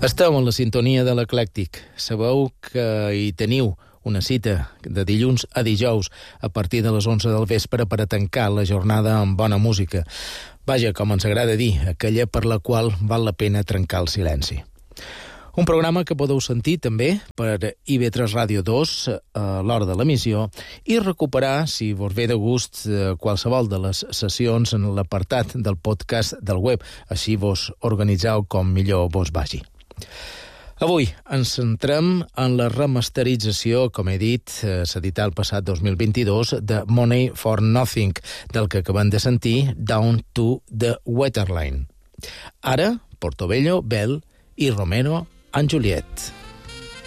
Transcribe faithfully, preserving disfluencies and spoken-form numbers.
Esteu en la sintonia de l'Eclèctic. Sabeu que hi teniu una cita de dilluns a dijous a partir de les onze del vespre per a tancar la jornada amb bona música. Vaja, com ens agrada dir, aquella per la qual val la pena trencar el silenci. Un programa que podeu sentir també per I V tres Ràdio dos a l'hora de l'emissió i recuperar, si vos ve de gust, qualsevol de les sessions en l'apartat del podcast del web. Així vos organitzeu com millor vos vagi. Avui ens centrem en la remasterització, com he dit, s'edità el passat dos mil vint-i-dos, de Money for Nothing, del que acabem de sentir, Down to the Waterline. Ara, Portobello, Bell i Romero and Juliet.